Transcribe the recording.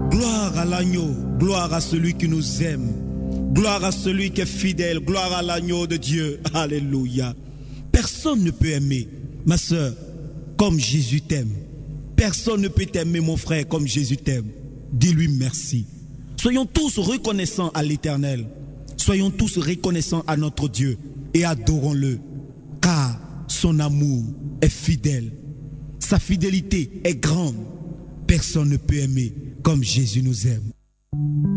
Gloire à l'agneau, gloire à celui qui nous aime, gloire à celui qui est fidèle, gloire à l'agneau de Dieu. Alléluia. Personne ne peut aimer, ma soeur, comme Jésus t'aime. Personne ne peut t'aimer, mon frère, comme Jésus t'aime. Dis-lui merci. Soyons tous reconnaissants à l'Éternel. Soyons tous reconnaissants à notre Dieu et adorons-le, car son amour est fidèle. Sa fidélité est grande. Personne ne peut aimer comme Jésus nous aime.